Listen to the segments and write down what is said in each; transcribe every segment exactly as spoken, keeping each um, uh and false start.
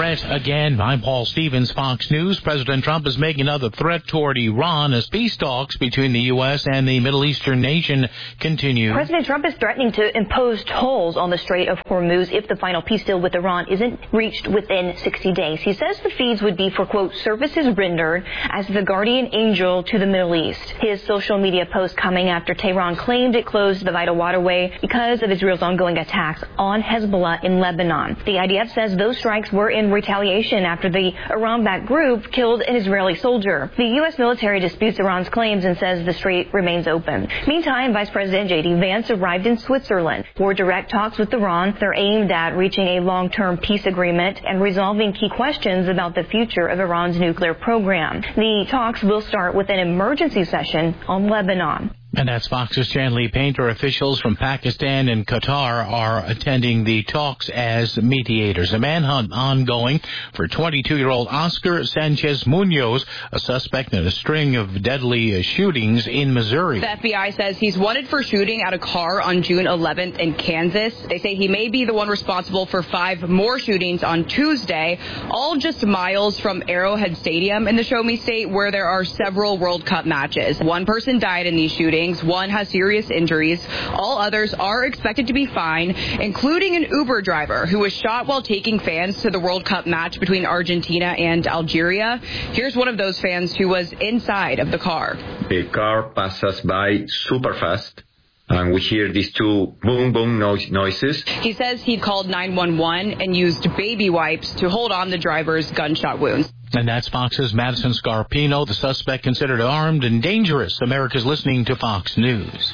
threat again. I'm Paul Stevens, Fox News. President Trump is making another threat toward Iran as peace talks between the U S and the Middle Eastern nation continue. President Trump is threatening to impose tolls on the Strait of Hormuz if the final peace deal with Iran isn't reached within sixty days. He says the fees would be for, quote, services rendered as the guardian angel to the Middle East. His social media post coming after Tehran claimed it closed the vital waterway because of Israel's ongoing attacks on Hezbollah in Lebanon. The I D F says those strikes were in retaliation after the Iran-backed group killed an Israeli soldier. The U S military disputes Iran's claims and says the strait remains open. Meantime, Vice President J D Vance arrived in Switzerland for direct talks with Iran. They're aimed at reaching a long-term peace agreement and resolving key questions about the future of Iran's nuclear program. The talks will start with an emergency session on Lebanon. And that's Fox's Chanley Painter. Officials from Pakistan and Qatar are attending the talks as mediators. A manhunt ongoing for twenty-two-year-old Oscar Sanchez Munoz, a suspect in a string of deadly shootings in Missouri. The F B I says he's wanted for shooting at a car on June eleventh in Kansas. They say he may be the one responsible for five more shootings on Tuesday, all just miles from Arrowhead Stadium in the Show Me State, where there are several World Cup matches. One person died in these shootings. One has serious injuries. All others are expected to be fine, including an Uber driver who was shot while taking fans to the World Cup match between Argentina and Algeria. Here's one of those fans who was inside of the car. The car passes by super fast, and we hear these two boom, boom noise, noises. He says he called nine one one and used baby wipes to hold on the driver's gunshot wounds. And that's Fox's Madison Scarpino, the suspect considered armed and dangerous. America's listening to Fox News.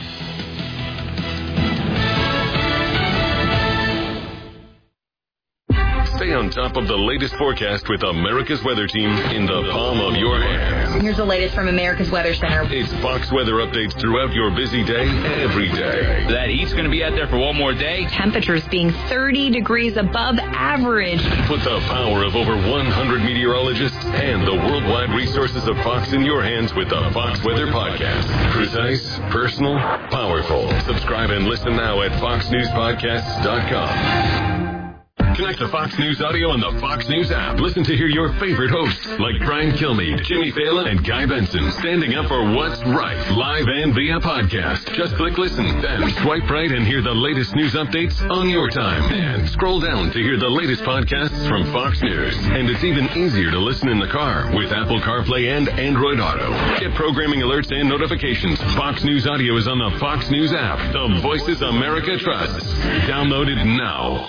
Stay on top of the latest forecast with America's Weather Team in the palm of your hand. Here's the latest from America's Weather Center. It's Fox weather updates throughout your busy day, every day. That heat's going to be out there for one more day. Temperatures being thirty degrees above average. Put the power of over one hundred meteorologists and the worldwide resources of Fox in your hands with the Fox Weather Podcast. Precise, personal, powerful. Subscribe and listen now at fox news podcasts dot com. Connect to Fox News Audio on the Fox News app. Listen to hear your favorite hosts like Brian Kilmeade, Jimmy Fallon, and Guy Benson standing up for what's right, live and via podcast. Just click listen, then swipe right and hear the latest news updates on your time. And scroll down to hear the latest podcasts from Fox News. And it's even easier to listen in the car with Apple CarPlay and Android Auto. Get programming alerts and notifications. Fox News Audio is on the Fox News app. The voices America trusts. Download it now.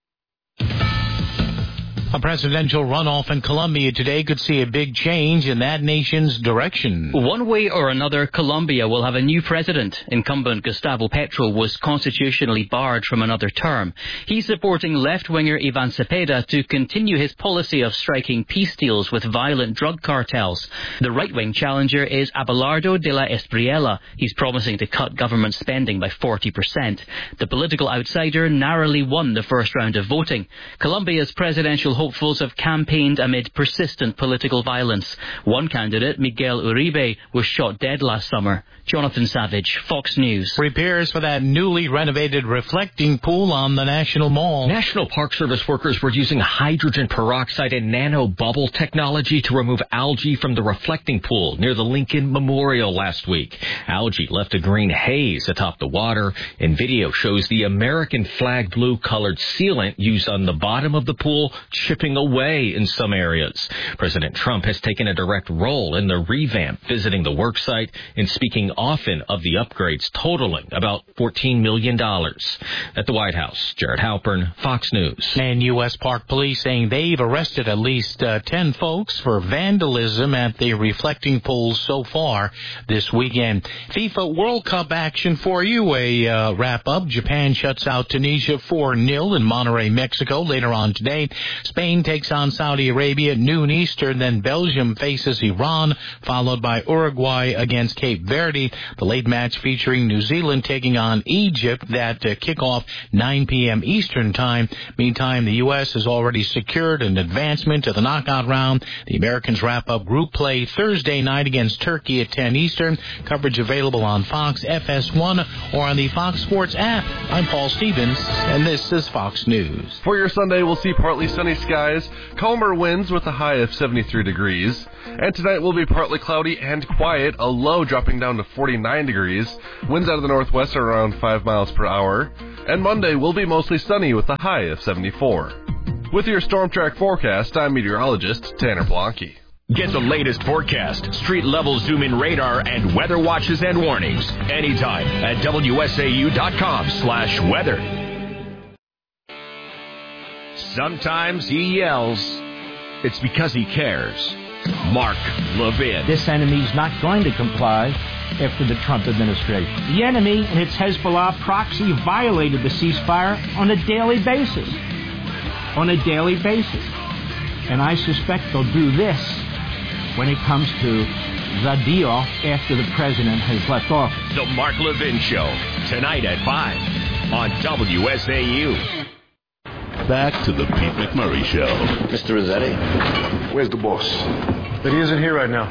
A presidential runoff in Colombia today could see a big change in that nation's direction. One way or another, Colombia will have a new president. Incumbent Gustavo Petro was constitutionally barred from another term. He's supporting left-winger Ivan Cepeda to continue his policy of striking peace deals with violent drug cartels. The right-wing challenger is Abelardo de la Espriella. He's promising to cut government spending by forty percent. The political outsider narrowly won the first round of voting. Colombia's presidential hopefuls have campaigned amid persistent political violence. One candidate, Miguel Uribe, was shot dead last summer. Jonathan Savage, Fox News. Repairs for that newly renovated reflecting pool on the National Mall. National Park Service workers were using hydrogen peroxide and nano bubble technology to remove algae from the reflecting pool near the Lincoln Memorial last week. Algae left a green haze atop the water, and video shows the American flag blue colored sealant used on the bottom of the pool chipping away in some areas. President Trump has taken a direct role in the revamp, visiting the worksite and speaking often of the upgrades totaling about fourteen million dollars. At the White House, Jared Halpern, Fox News. And U S Park Police saying they've arrested at least uh, ten folks for vandalism at the reflecting pools so far this weekend. FIFA World Cup action for you. A uh, wrap-up. Japan shuts out Tunisia four nil in Monterrey, Mexico. Later on today, Spain takes on Saudi Arabia at noon Eastern. Then Belgium faces Iran, followed by Uruguay against Cape Verde. The late match featuring New Zealand taking on Egypt. That uh, kickoff nine p.m. Eastern time. Meantime, the U S has already secured an advancement to the knockout round. The Americans wrap up group play Thursday night against Turkey at ten Eastern. Coverage available on Fox, F S one, or on the Fox Sports app. I'm Paul Stevens, and this is Fox News. For your Sunday, we'll see partly sunny skies, calmer winds with a high of seventy-three degrees. And tonight will be partly cloudy and quiet, a low dropping down to forty-nine degrees. Winds out of the northwest are around five miles per hour. And Monday will be mostly sunny with a high of seventy-four. With your Storm Track forecast, I'm meteorologist Tanner Blanke. Get the latest forecast, street-level zoom-in radar, and weather watches and warnings anytime at W S A U dot com slash weather. Sometimes he yells. It's because he cares. Mark Levin. This enemy's not going to comply after the Trump administration. The enemy and its Hezbollah proxy violated the ceasefire on a daily basis. On a daily basis. And I suspect they'll do this when it comes to the deal after the president has left office. The Mark Levin Show, tonight at five on W S A U. Back to the Pete McMurray Show. Mister Rossetti? Where's the boss? But he isn't here right now.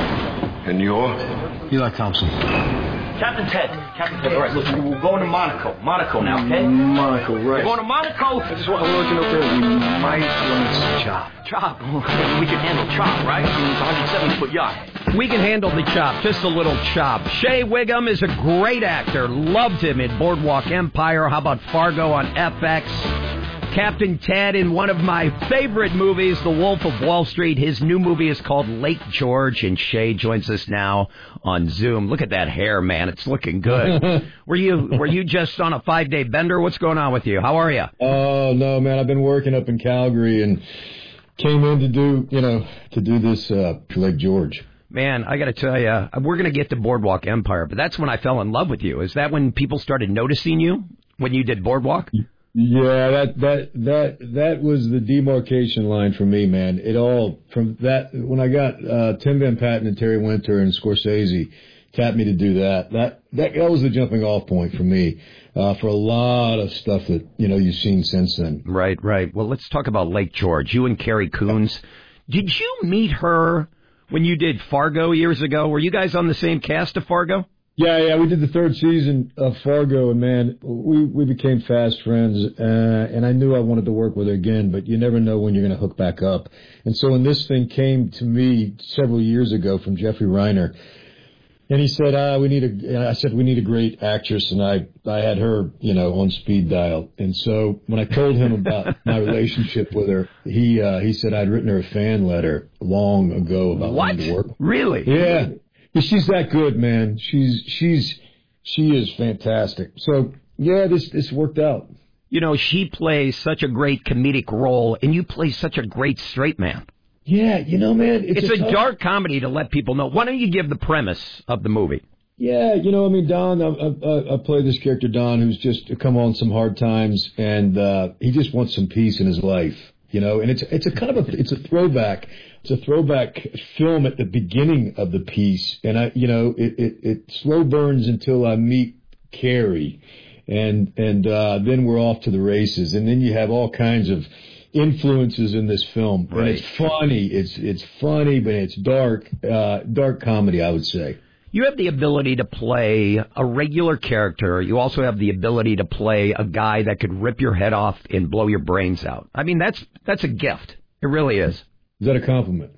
And you're? Eli Thompson. Captain Ted. Captain Ted. All right, look, we're going to Monaco. Monaco now, okay? Monaco, right. We're going to Monaco. I just want to let you know that we might run some chop. Chop? We can handle chop, right? I mean, it's a one hundred seventy foot yacht. We can handle the chop, just a little chop. Shea Whigham is a great actor. Loved him in Boardwalk Empire. How about Fargo on F X? Captain Ted in one of my favorite movies, The Wolf of Wall Street. His new movie is called Lake George, and Shea joins us now on Zoom. Look at that hair, man. It's looking good. were you were you just on a five-day bender? What's going on with you? How are you? Oh, no, man. I've been working up in Calgary and came in to do, you know, to do this uh, Lake George. Man, I got to tell you, we're going to get to Boardwalk Empire, but that's when I fell in love with you. Is that when people started noticing you, when you did Boardwalk? Yeah, that that that that was the demarcation line for me, man. It all from that when I got uh, Tim Van Patten and Terry Winter and Scorsese tapped me to do that. That that that was the jumping off point for me uh, for a lot of stuff that you know you've seen since then. Right, right. Well, let's talk about Lake George. You and Carrie Coons. Did you meet her when you did Fargo years ago? Were you guys on the same cast of Fargo? Yeah, yeah, we did the third season of Fargo, and man, we we became fast friends, uh, and I knew I wanted to work with her again, but you never know when you're going to hook back up. And so when this thing came to me several years ago from Jeffrey Reiner, and he said, ah, we need a, and I said, we need a great actress, and I, I had her, you know, on speed dial. And so when I told him about my relationship with her, he, uh, he said I'd written her a fan letter long ago about what? wanting to work. Really? Yeah. She's that good, man. She's she's she is fantastic. So yeah, this this worked out. You know, she plays such a great comedic role, and you play such a great straight man. Yeah, you know, man, it's, it's a, a dark comedy to let people know. Why don't you give the premise of the movie? Yeah, you know, I mean, Don, I, I, I play this character, Don, who's just come on some hard times, and uh, he just wants some peace in his life. You know, and it's it's a kind of a it's a throwback. It's a throwback film at the beginning of the piece, and I, you know, it, it, it slow burns until I meet Carrie, and and uh, then we're off to the races, and then you have all kinds of influences in this film. Right. And it's funny, it's it's funny, but it's dark, uh, dark comedy, I would say. You have the ability to play a regular character. You also have the ability to play a guy that could rip your head off and blow your brains out. I mean, that's that's a gift. It really is. Is that a compliment?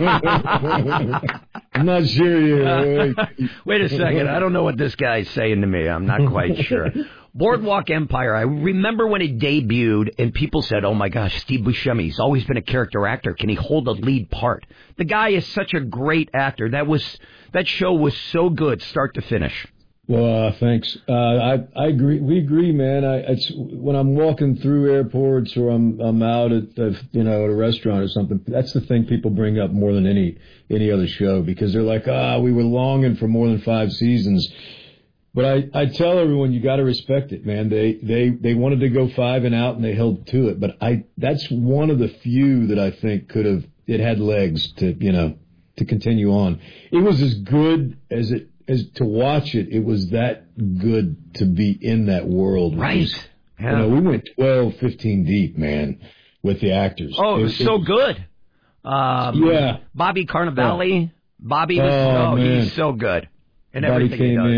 I'm not sure you. Uh, wait a second. I don't know what this guy's saying to me. I'm not quite sure. Boardwalk Empire, I remember when it debuted and people said, oh, my gosh, Steve Buscemi, he's always been a character actor. Can he hold a lead part? The guy is such a great actor. That was that show was so good, start to finish. Well, uh, thanks. Uh, I I agree. We agree, man. I it's when I'm walking through airports or I'm I'm out at uh, you know at a restaurant or something. That's the thing people bring up more than any any other show because they're like, ah, we were longing for more than five seasons. But I, I tell everyone you got to respect it, man. They they they wanted to go five and out and they held to it. But I that's one of the few that I think could have it had legs to you know to continue on. It was as good as it. As to watch it, it was that good to be in that world. Right. Was, yeah. You know, we went twelve, fifteen deep, man, with the actors. Oh, it was it, so it, good. Um, yeah. Bobby Cannavale. Yeah. Bobby was, oh, oh he's so good. And Bobby everything came he does. in.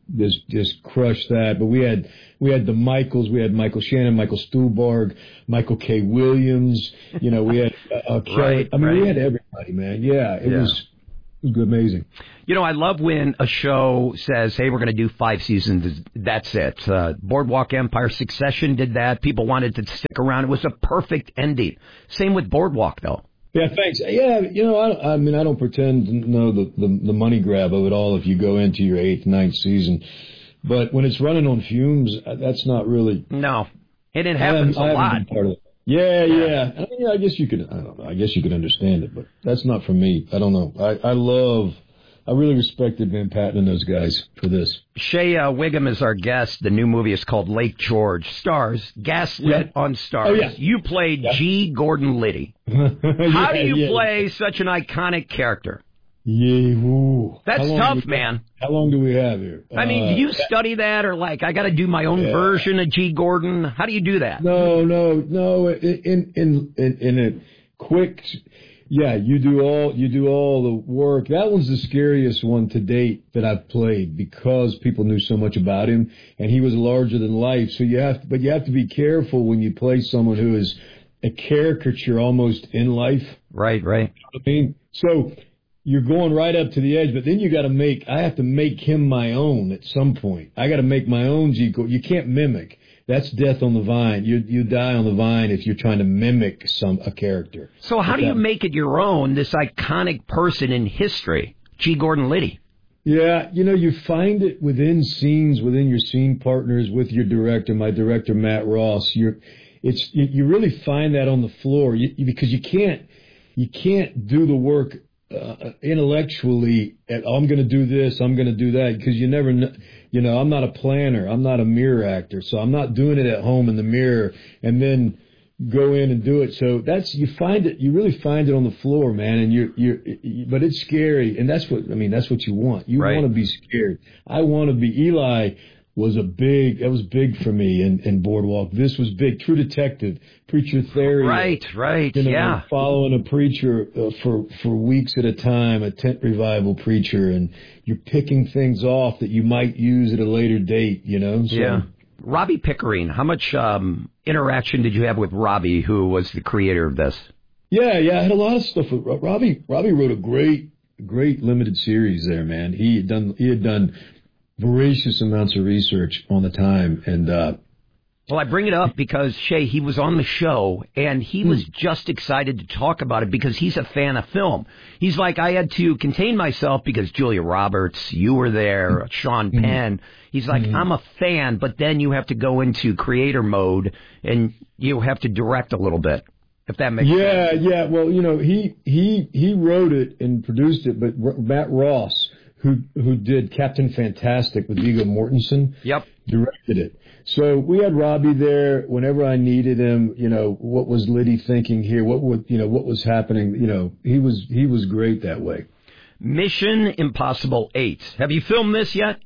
just just crushed that. But we had we had the Michaels, we had Michael Shannon, Michael Stuhlbarg, Michael K. Williams. You know, we had uh, Kelly. Right, I mean, right. we had everybody, man. Yeah, it Yeah. was it was amazing. You know, I love when a show says, hey, we're going to do five seasons. That's it. Uh, Boardwalk Empire, Succession did that. People wanted to stick around. It was a perfect ending. Same with Boardwalk, though. Yeah, thanks. Yeah, you know, I, I mean, I don't pretend to know the, the, the money grab of it all if you go into your eighth, ninth season. But when it's running on fumes, that's not really... No. And it happens I, a I lot. Been part of it. Yeah, yeah. I mean, I guess you could, I don't know, I guess you could understand it, but that's not for me. I don't know. I, I love, I really respected Van Patten and those guys for this. Shea uh, Wiggum is our guest. The new movie is called Lake George. Stars, Gaslit Yeah. on Stars. Oh, yeah. You played Yeah. G. Gordon Liddy. How do you yeah. play such an iconic character? Yeah, ooh. That's How long tough, do we- man. How long do we have here? I mean, Uh, do you study that, or like, I got to do my own Yeah. version of G. Gordon? How do you do that? No, no, no. In in in in a quick, yeah. You do all you do all the work. That one's the scariest one to date that I've played because people knew so much about him, and he was larger than life. So you have, to, but you have to be careful when you play someone who is a caricature almost in life. Right, right. I mean, so. You're going right up to the edge, but then you got to make, I have to make him my own at some point. I got to make my own G. Gordon. You can't mimic. That's death on the vine. You you die on the vine if you're trying to mimic some a character. So how If do you that- make it your own, this iconic person in history, G. Gordon Liddy? Yeah, you know, you find it within scenes, within your scene partners, with your director, my director, Matt Ross. You're, it's, you, you really find that on the floor you, you- because you can't, you can't do the work Uh, intellectually, at, oh, I'm going to do this, I'm going to do that, because you never know, you know, I'm not a planner, I'm not a mirror actor, so I'm not doing it at home in the mirror and then go in and do it. So that's, you find it, you really find it on the floor, man, and you're, you're, you, but it's scary, and that's what, I mean, that's what you want. You Right. want to be scared. I want to be, Eli was a big, that was big for me in, in Boardwalk. This was big. True Detective, Preacher Theory. Right, right, You know, yeah. following a preacher uh, for, for weeks at a time, a tent revival preacher, and you're picking things off that you might use at a later date, you know? So, Yeah. Robbie Pickering, how much um, interaction did you have with Robbie, who was the creator of this? Yeah, yeah, I had a lot of stuff with Robbie. Robbie wrote a great, great limited series there, man. He had done, he had done voracious amounts of research on the time, and uh Well, I bring it up because, Shea, he was on the show, and he was Hmm. just excited to talk about it because he's a fan of film. He's like, I had to contain myself because Julia Roberts, you were there, Sean Hmm. Penn. He's like, I'm a fan, but then you have to go into creator mode, and you have to direct a little bit, if that makes yeah, sense. yeah. Well, you know, he he he wrote it and produced it, but R- Matt Ross, who who did Captain Fantastic with Viggo Mortensen, Yep. directed it. So we had Robbie there whenever I needed him. You know, what was Liddy thinking here? What would you know? What was happening? You know, he was he was great that way. Mission Impossible eight. Have you filmed this yet?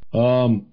Um,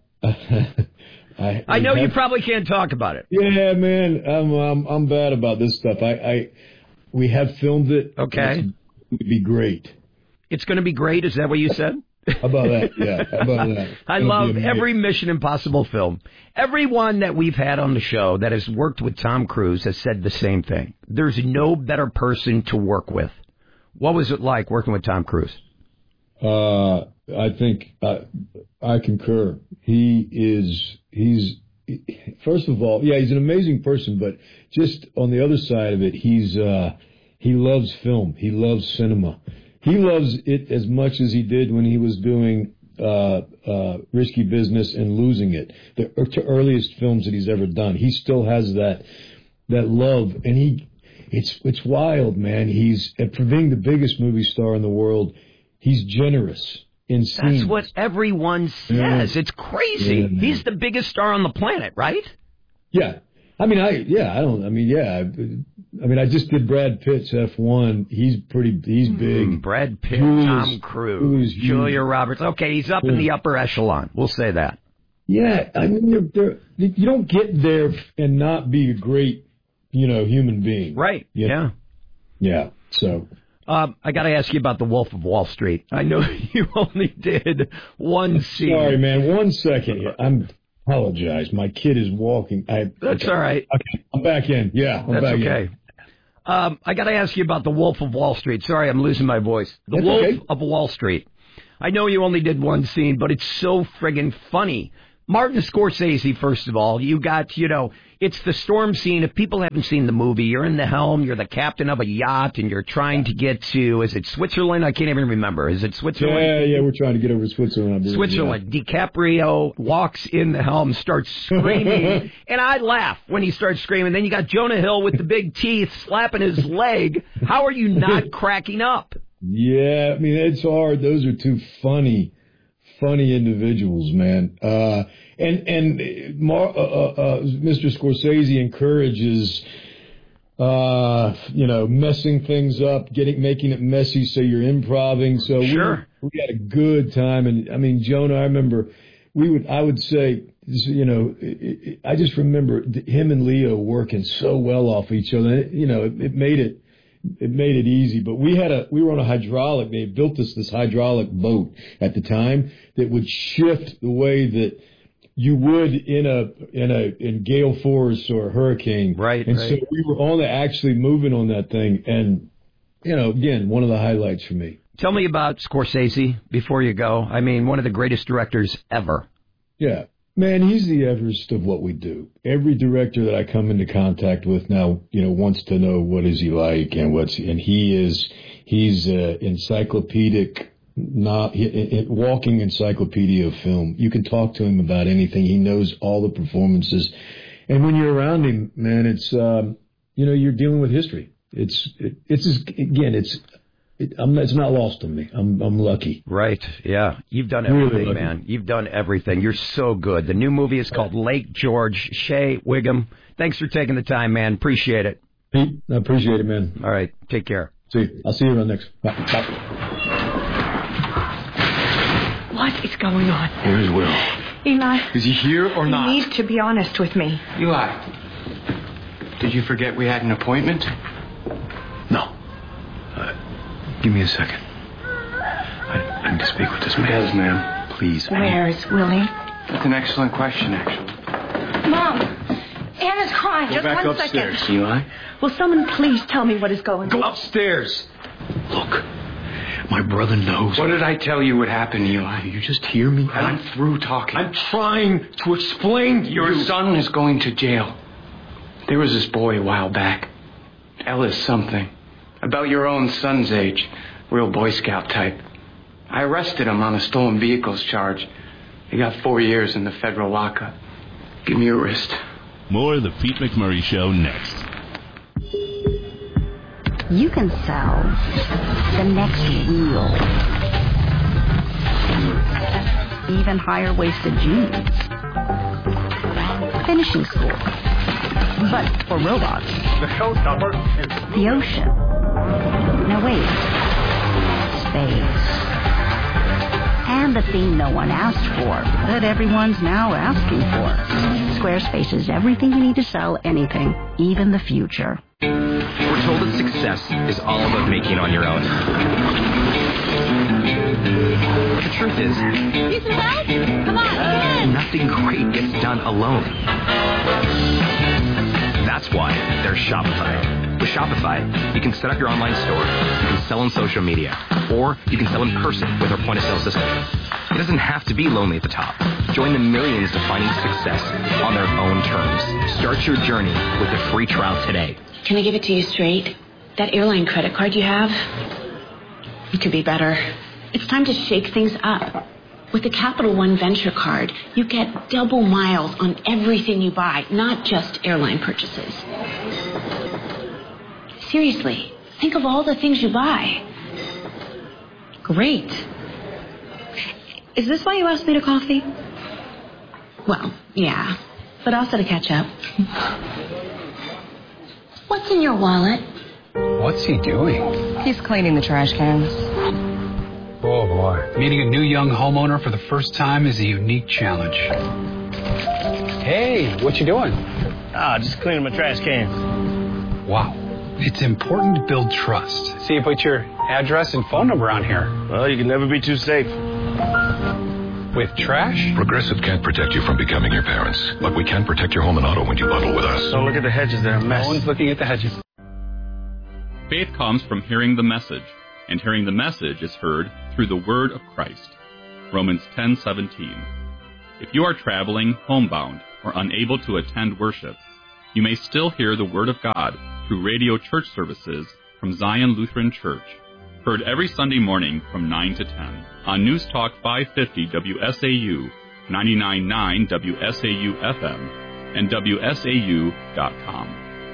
I I know have, you probably can't talk about it. Yeah, man, I'm I'm I'm bad about this stuff. I, I we have filmed it. Okay, it'd be great. It's going to be great. Is that what you said? How about that? Yeah, how about that? I It'll love be every Mission Impossible film. Everyone that we've had on the show that has worked with Tom Cruise has said the same thing. There's no better person to work with. What was it like working with Tom Cruise? Uh, I think uh, I concur. He is, he's, first of all, yeah, he's an amazing person, but just on the other side of it, he's, uh, he loves film. He loves cinema. He loves it as much as he did when he was doing uh, uh, Risky Business and Losing It, the er- earliest films that he's ever done. He still has that that love, and he it's it's wild, man. He's and for being the biggest movie star in the world, he's generous in scenes. That's what everyone says. Yeah. It's crazy. Yeah, man. He's the biggest star on the planet, right? Yeah. I mean, I, yeah, I don't, I mean, yeah, I, I mean, I just did Brad Pitt's F one. He's pretty, he's big. Mm, Brad Pitt, Julia's- Tom Cruise, Julia's Julia huge. Roberts. Okay, he's up in Yeah. the upper echelon. We'll say that. Yeah, I mean, they're, they're, you don't get there and not be a great, you know, human being. Right, You know? yeah. Yeah, so. Um, I got to ask you about The Wolf of Wall Street. I know you only did one scene. Sorry, man. One second. I'm apologize. My kid is walking. I, That's okay. all right. Okay. I'm back in. Yeah, I'm That's back okay. in. Um, I got to ask you about The Wolf of Wall Street. Sorry, I'm losing my voice. The That's Wolf okay. of Wall Street. I know you only did one scene, but it's so friggin' funny. Martin Scorsese, first of all, you got, you know, it's the storm scene. If people haven't seen the movie, you're in the helm, you're the captain of a yacht, and you're trying to get to, is it Switzerland? I can't even remember. Is it Switzerland? Yeah, yeah, we're trying to get over to Switzerland. I believe, Switzerland. Yeah. DiCaprio walks in the helm, starts screaming, and I laugh when he starts screaming. Then you got Jonah Hill with the big teeth slapping his leg. How are you not cracking up? Yeah, I mean, it's hard. Those are two funny, funny individuals, man. Uh, and and Mar- uh, uh, Mister Scorsese encourages, uh, you know, messing things up, getting making it messy, so you're improvising. So sure. we, we had a good time, and I mean, Jonah, I remember we would, I would say, you know, it, it, I just remember him and Leo working so well off each other. You know, it, it made it. It made it easy, but we had a we were on a hydraulic. They built us this hydraulic boat at the time that would shift the way that you would in a in a in gale force or a hurricane. Right. And right. so we were on the actually moving on that thing, and you know, again, one of the highlights for me. Tell me about Scorsese before you go. I mean, one of the greatest directors ever. Yeah. Man, he's the Everest of what we do. Every director that I come into contact with now, you know, wants to know what is he like and what's, and he is, he's a encyclopedic, not he, walking encyclopedia of film. You can talk to him about anything. He knows all the performances, and when you're around him, man, it's, um, you know, you're dealing with history. It's, it, it's again, it's. It, I'm, it's not lost on me. I'm I'm lucky. Right, yeah. You've done everything, really man. You've done everything. You're so good. The new movie is called Lake George. Shea Wiggum, thanks for taking the time, man. Appreciate it. Pete, I appreciate it, man. All right, take care. See you. I'll see you around next. Bye. Bye. What is going on? Where's Will? Eli. Is he here or not? You need to be honest with me. Eli, did you forget we had an appointment? No. Uh, Give me a second. I, I need to speak with this man. Yes, ma'am. Please. Where's Willie? That's an excellent question, actually. Mom, Anna's crying. Go Just back one upstairs, second. Eli. Will someone please tell me what is going on? Go upstairs. Look, my brother knows. What did I tell you would happen, Eli? You just hear me? I'm through talking. I'm trying to explain to Your you. son is going to jail. There was this boy a while back. Ellis something. About your own son's age. Real Boy Scout type. I arrested him on a stolen vehicles charge. He got four years in the federal lockup. Give me your wrist. More of the Pete McMurray Show next. You can sell the next wheel. Even higher waisted jeans. Finishing school. But for robots. The showstopper is the ocean. Now wait. Space. And the thing no one asked for, that everyone's now asking for. Squarespace is everything you need to sell anything, even the future. We're told that success is all about making it on your own. But the truth is, Need some help? Come on, come in. nothing great gets done alone. That's why there's Shopify. With Shopify, you can set up your online store, you can sell on social media, or you can sell in person with our point-of-sale system. It doesn't have to be lonely at the top. Join the millions defining success on their own terms. Start your journey with a free trial today. Can I give it to you straight? That airline credit card you have, it could be better. It's time to shake things up. With the Capital One Venture Card, you get double miles on everything you buy, not just airline purchases. Seriously, think of all the things you buy. Great. Is this why you asked me to coffee? Well, yeah, but also to catch up. What's in your wallet? What's he doing? He's cleaning the trash cans. Oh, boy. Meeting a new young homeowner for the first time is a unique challenge. Hey, what you doing? Ah, just cleaning my trash cans. Wow. It's important to build trust. So you put your address and phone number on here. Well, you can never be too safe. With trash? Progressive can't protect you from becoming your parents, but we can protect your home and auto when you bundle with us. Don't look at the hedges, they're a mess. No one's looking at the hedges. Faith comes from hearing the message, and hearing the message is heard through the word of Christ. Romans ten seventeen. If you are traveling, homebound, or unable to attend worship, you may still hear the word of God through radio church services from Zion Lutheran Church, heard every Sunday morning from nine to ten on News Talk five fifty W S A U, ninety-nine point nine W S A U F M, and W S A U dot com.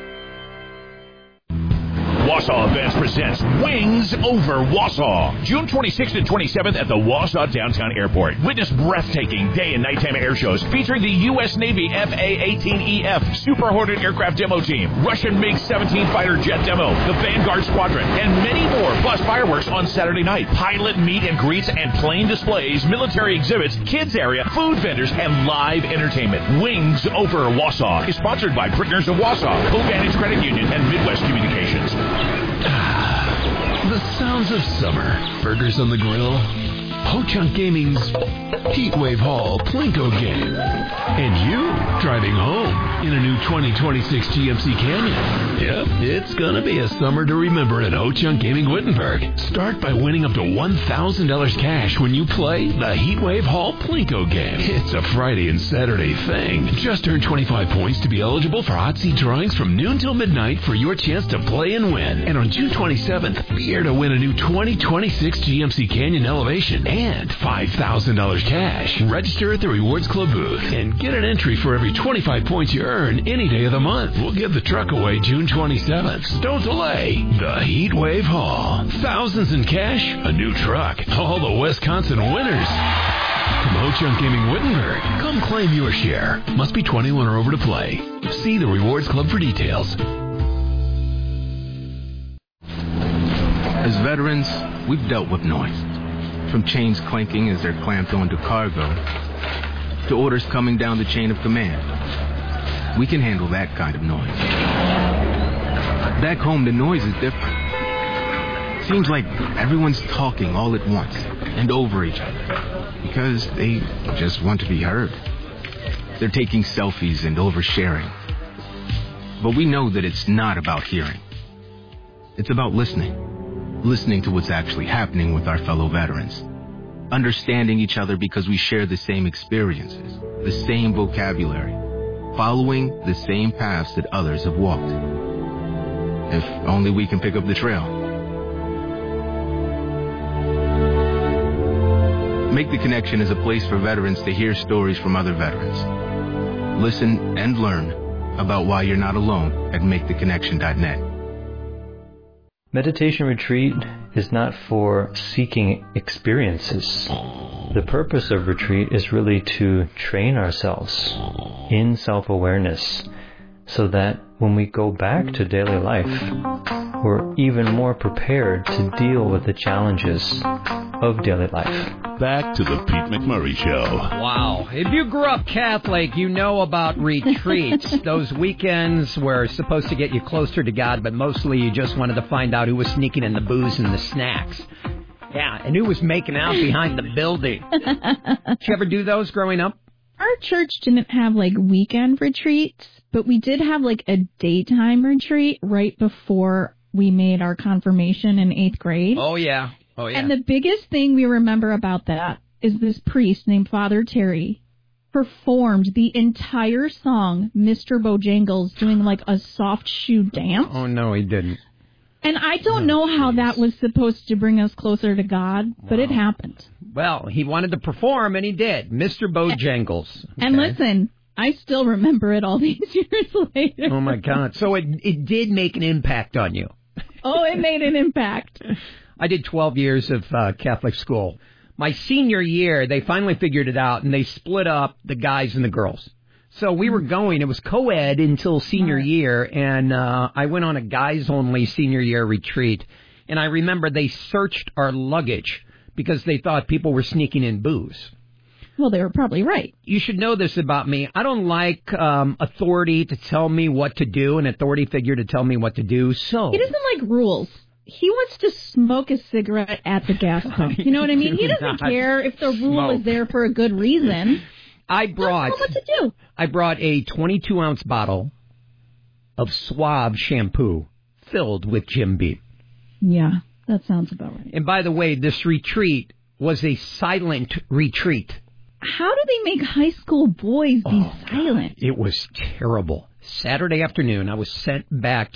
Wausau Events presents Wings Over Wausau. June twenty-sixth and twenty-seventh at the Wausau Downtown Airport. Witness breathtaking day and nighttime air shows featuring the U S Navy F A eighteen E F Super Hornet aircraft demo team, Russian MiG seventeen fighter jet demo, the Vanguard Squadron, and many more, plus fireworks on Saturday night, pilot meet and greets and plane displays, military exhibits, kids area, food vendors, and live entertainment. Wings Over Wausau is sponsored by Brickners of Wausau, Covantage Credit Union, and Midwest Communications. The sounds of summer. Burgers on the grill. Ho-Chunk Gaming's Heatwave Hall Plinko game. And you driving home in a new twenty twenty-six G M C Canyon. Yep, it's gonna be a summer to remember at Ho-Chunk Gaming Wittenberg. Start by winning up to one thousand dollars cash when you play the Heatwave Hall Plinko game. It's a Friday and Saturday thing. Just earn twenty-five points to be eligible for hot seat drawings from noon till midnight for your chance to play and win. And on June twenty-seventh, be here to win a new twenty twenty-six G M C Canyon Elevation and five thousand dollars cash. Register at the Rewards Club booth and get an entry for every twenty-five points you earn any day of the month. We'll give the truck away June twenty-seventh. So don't delay. The Heatwave Hall. Thousands in cash, a new truck. All the Wisconsin winners. From Ho-Chunk Gaming Wittenberg, come claim your share. Must be twenty-one or over to play. See the Rewards Club for details. As veterans, we've dealt with noise. From chains clanking as they're clamped onto cargo, to orders coming down the chain of command. We can handle that kind of noise. Back home, the noise is different. Seems like everyone's talking all at once and over each other because they just want to be heard. They're taking selfies and oversharing. But we know that it's not about hearing. It's about listening. Listening to what's actually happening with our fellow veterans. Understanding each other because we share the same experiences, the same vocabulary, following the same paths that others have walked. If only we can pick up the trail. Make the Connection is a place for veterans to hear stories from other veterans. Listen and learn about why you're not alone at make the connection dot net. Meditation retreat is not for seeking experiences. The purpose of retreat is really to train ourselves in self-awareness so that when we go back to daily life, we're even more prepared to deal with the challenges of daily life. Back to the Pete McMurray Show. Wow. If you grew up Catholic, you know about retreats. Those weekends were supposed to get you closer to God, but mostly you just wanted to find out who was sneaking in the booze and the snacks. Yeah, and who was making out behind the building. Did you ever do those growing up? Our church didn't have, like, weekend retreats, but we did have, like, a daytime retreat right before we made our confirmation in eighth grade. Oh, yeah. Oh, yeah. And the biggest thing we remember about that is this priest named Father Terry performed the entire song, Mister Bojangles, doing like a soft shoe dance. Oh, no, he didn't. And I don't know how that was supposed to bring us closer to God, but it happened. Well, he wanted to perform, and he did. Mister Bojangles. Okay. And listen, I still remember it all these years later. Oh, my God. So it it did make an impact on you. Oh, it made an impact. I did twelve years of uh, Catholic school. My senior year, they finally figured it out, and they split up the guys and the girls. So we were going, it was co-ed until senior year, and uh, I went on a guys-only senior year retreat. And I remember they searched our luggage because they thought people were sneaking in booze. Well, they were probably right. You should know this about me. I don't like um, authority to tell me what to do, an authority figure to tell me what to do. So He doesn't like rules. He wants to smoke a cigarette at the gas pump. You know what I mean? He doesn't care if the rule smoke. is there for a good reason. I brought Tell him what to do. I brought a twenty-two ounce bottle of Suave shampoo filled with Jim Beam. Yeah, that sounds about right. And by the way, this retreat was a silent retreat. How do they make high school boys be Oh, silent? It was terrible. Saturday afternoon, I was sent back